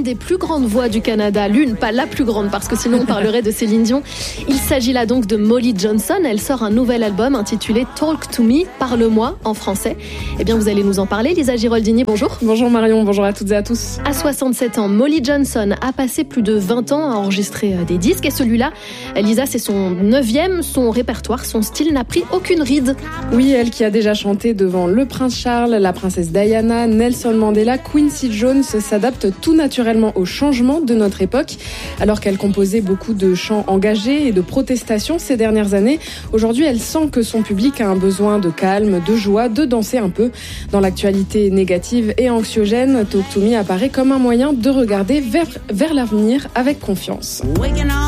des plus grandes voix du Canada, l'une, pas la plus grande, parce que sinon on parlerait de Céline Dion. Il s'agit là donc de Molly Johnson. Elle sort un nouvel album intitulé Talk to Me, Parle-moi en français. Eh bien, vous allez nous en parler. Lisa Giroldigny, bonjour. Bonjour Marion, bonjour à toutes et à tous. À 67 ans, Molly Johnson a passé plus de 20 ans à enregistrer des disques. Et celui-là, Lisa, c'est son 9e, son répertoire, son style n'a pris aucune ride. Oui, elle qui a déjà chanté devant le prince Charles, la princesse Diana, Nelson Mandela, Quincy Jones, s'adapte tout naturellement aux changements de notre époque. Alors qu'elle composait beaucoup de chants engagés et de protestations ces dernières années, aujourd'hui elle sent que son public a un besoin de calme, de joie, de danser un peu. Dans l'actualité négative et anxiogène, Talk to Me apparaît comme un moyen de regarder vers l'avenir avec confiance.